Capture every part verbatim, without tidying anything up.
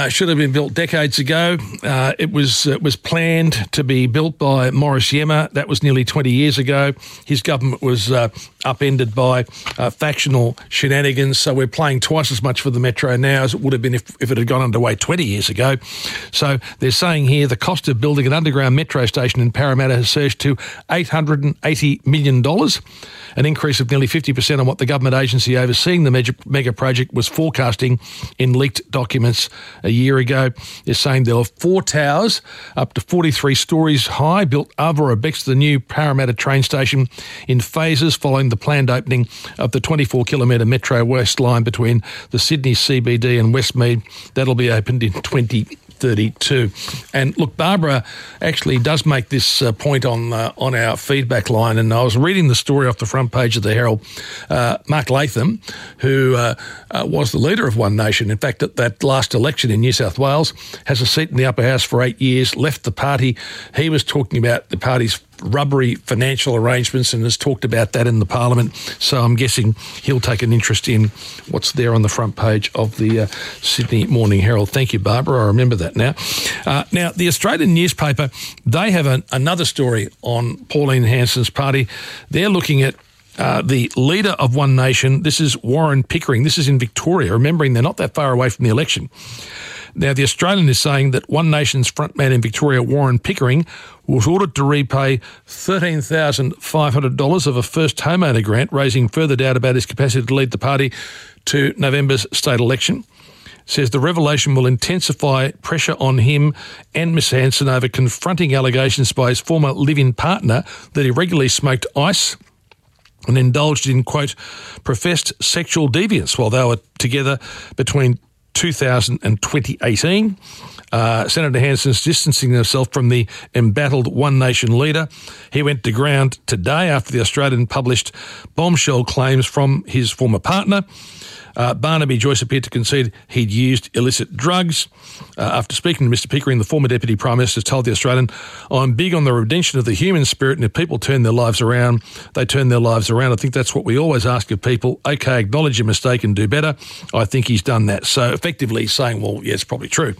Uh, should have been built decades ago. Uh, it was it was planned to be built by Morris Yema. That was nearly twenty years ago. His government was uh, upended by uh, factional shenanigans, so we're paying twice as much for the metro now as it would have been if, if it had gone underway twenty years ago. So they're saying here the cost of building an underground metro station in Parramatta has surged to eight hundred eighty million dollars, an increase of nearly fifty percent on what the government agency overseeing the mega, mega project was forecasting in leaked documents a year ago. They're saying there are four towers up to forty-three stories high built over or next to the new Parramatta train station in phases following the planned opening of the twenty-four kilometre Metro West line between the Sydney C B D and Westmead. That'll be opened in twenty thirty-two. And look, Barbara actually does make this uh, point on uh, on our feedback line, and I was reading the story off the front page of the Herald. Uh, Mark Latham, who uh, uh, was the leader of One Nation, in fact, at that last election in New South Wales, has a seat in the upper house for eight years, left the party. He was talking about the party's rubbery financial arrangements and has talked about that in the Parliament. So I'm guessing he'll take an interest in what's there on the front page of the uh, Sydney Morning Herald. Thank you, Barbara. I remember that now. Uh, now, the Australian newspaper, they have an, another story on Pauline Hanson's party. They're looking at Uh, the leader of One Nation. This is Warren Pickering. This is in Victoria, remembering they're not that far away from the election. Now, the Australian is saying that One Nation's frontman in Victoria, Warren Pickering, was ordered to repay thirteen thousand five hundred dollars of a first homeowner grant, raising further doubt about his capacity to lead the party to November's state election. Says the revelation will intensify pressure on him and Miss Hanson over confronting allegations by his former live-in partner that he regularly smoked ice and indulged in, quote, professed sexual deviance while they were together between two thousand and twenty eighteen. Uh, Senator Hanson's distancing himself from the embattled One Nation leader. He went to ground today after the Australian published bombshell claims from his former partner. Uh, Barnaby Joyce appeared to concede he'd used illicit drugs. Uh, after speaking to Mister Pickering, the former Deputy Prime Minister told the Australian, I'm big on the redemption of the human spirit, and if people turn their lives around, they turn their lives around. I think that's what we always ask of people. Okay, acknowledge your mistake and do better. I think he's done that. So effectively saying, well, yeah, it's probably true.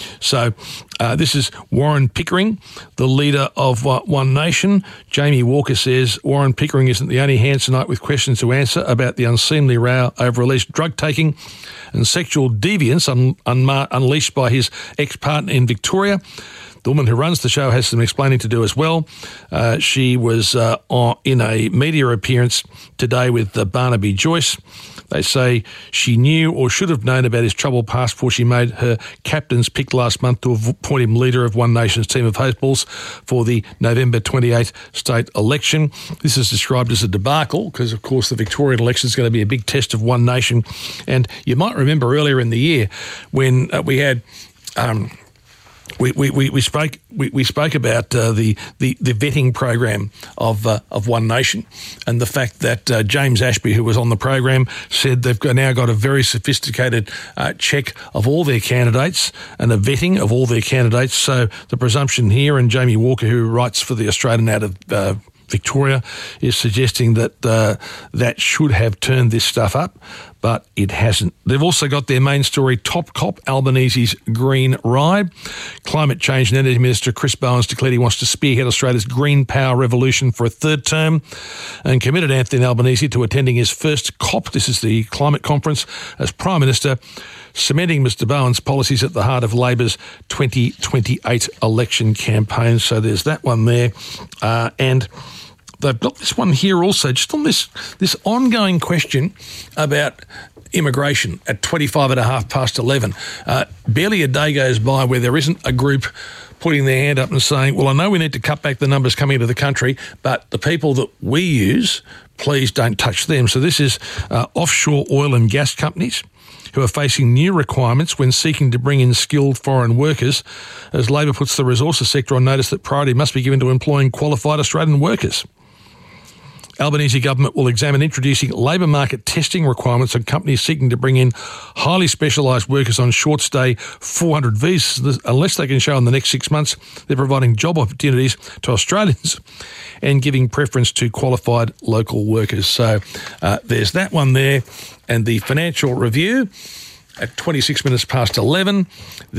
So uh, this is Warren Pickering, the leader of uh, One Nation. Jamie Walker says Warren Pickering isn't the only Hansonite with questions to answer about the unseemly row over alleged drug taking and sexual deviance un- un- unleashed by his ex-partner in Victoria. The woman who runs the show has some explaining to do as well. Uh, she was uh, on, in a media appearance today with uh, Barnaby Joyce. They say she knew or should have known about his troubled past before she made her captain's pick last month to appoint him leader of One Nation's team of hopefuls for the November twenty-eighth state election. This is described as a debacle because, of course, the Victorian election is going to be a big test of One Nation. And you might remember earlier in the year when uh, we had... Um, We, we, we, we spoke we, we spoke about uh, the, the, the vetting program of uh, of One Nation and the fact that uh, James Ashby, who was on the program, said they've got, now got a very sophisticated uh, check of all their candidates and a vetting of all their candidates. So the presumption here, and Jamie Walker, who writes for the Australian out of uh, Victoria, is suggesting that uh, that should have turned this stuff up, but it hasn't. They've also got their main story, Top Cop, Albanese's green ride. Climate Change and Energy Minister Chris Bowens declared he wants to spearhead Australia's green power revolution for a third term and committed Anthony Albanese to attending his first COP, this is the climate conference, as Prime Minister, cementing Mister Bowens' policies at the heart of Labor's twenty twenty-eight election campaign. So there's that one there. Uh, and they've got this one here also, just on this this ongoing question about immigration at twenty-five and a half past eleven. Uh, barely a day goes by where there isn't a group putting their hand up and saying, well, I know we need to cut back the numbers coming into the country, but the people that we use, please don't touch them. So this is uh, offshore oil and gas companies who are facing new requirements when seeking to bring in skilled foreign workers, as Labor puts the resources sector on notice that priority must be given to employing qualified Australian workers. Albanese government will examine introducing labour market testing requirements on companies seeking to bring in highly specialised workers on short-stay four hundred visas, unless they can show in the next six months they're providing job opportunities to Australians and giving preference to qualified local workers. So uh, there's that one there. And the Financial Review, at twenty-six minutes past eleven.